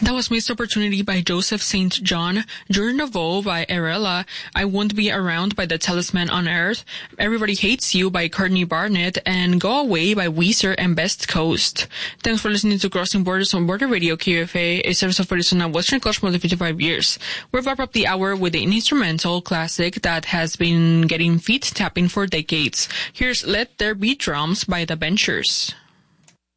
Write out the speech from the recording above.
That was Missed Opportunity by Joseph St. John, Jour Nouveau by Arella, I Won't Be Around by The Talisman on Earth, Everybody Hates You by Courtney Barnett, and Go Away by Weezer and Best Coast. Thanks for listening to Crossing Borders on Border Radio QFA, a service of Arizona Western Coast more than 55 years. We've wrapped up the hour with an instrumental classic that has been getting feet tapping for decades. Here's Let There Be Drums by The Benchers.